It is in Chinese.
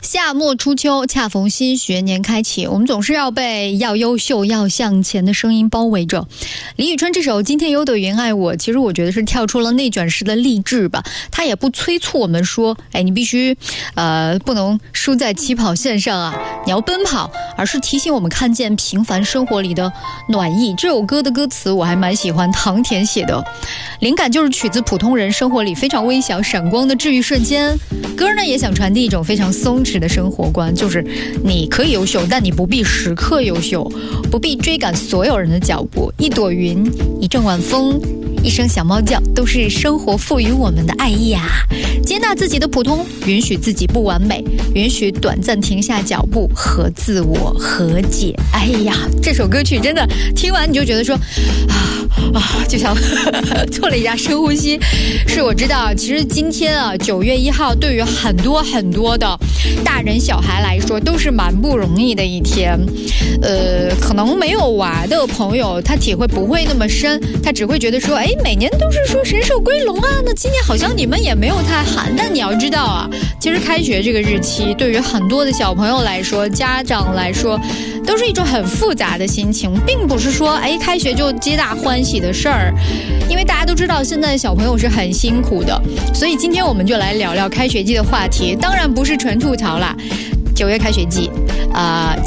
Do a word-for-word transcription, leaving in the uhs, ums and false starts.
夏末初秋，恰逢新学年开启，我们总是要被要优秀、要向前的声音包围着。李宇春这首《今天有的云爱我》，其实我觉得是跳出了内卷式的励志吧。他也不催促我们说，哎，你必须，呃，不能输在起跑线上啊，你要奔跑，而是提醒我们看见平凡生活里的暖意。这首歌的歌词我还蛮喜欢，唐田写的，灵感就是取自普通人生活里非常微小、闪光的治愈瞬间。歌呢也想传递一种非常松弛的生活观，就是你可以优秀，但你不必时刻优秀，不必追赶所有人的脚步。一朵云，一阵晚风，一声小猫叫，都是生活赋予我们的爱意啊！接纳自己的普通，允许自己不完美，允许短暂停下脚步和自我和解。哎呀，这首歌曲真的听完你就觉得说啊啊，就像做了一下深呼吸。是我知道，其实今天啊，九月一号对于很多很多的大人小孩来说都是蛮不容易的一天。呃，可能没有娃的朋友，他体会不会那么深，他只会觉得说，哎，每年都是说神兽归笼啊，那今年好像你们也没有太寒。但你要知道啊，其实开学这个日期对于很多的小朋友来说，家长来说，都是一种很复杂的心情，并不是说哎开学就皆大欢喜的事儿，因为大家都知道现在的小朋友是很辛苦的，所以今天我们就来聊聊开学季的话题，当然不是纯吐槽啦。九月开学季啊、呃